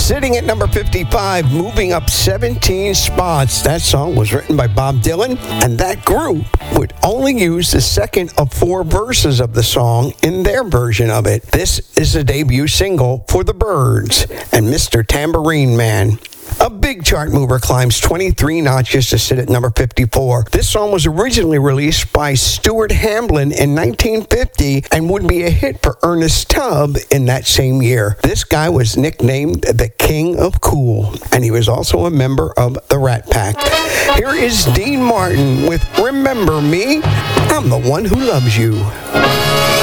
Sitting at number 55, moving up 17 spots. That song was written by Bob Dylan, and that group would only use the second of 4 verses of the song in their version of it. This is the debut single for the Byrds and Mr. Tambourine Man. A big chart mover climbs 23 notches to sit at number 54. This song was originally released by Stuart Hamblin in 1950 and would be a hit for Ernest Tubb in that same year. This guy was nicknamed the King of Cool, and he was also a member of the Rat Pack. Here is Dean Martin with Remember Me, I'm the One Who Loves You.